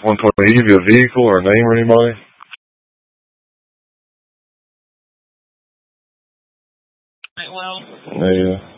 120. They give you a vehicle or a name or anybody? Right, well. Yeah.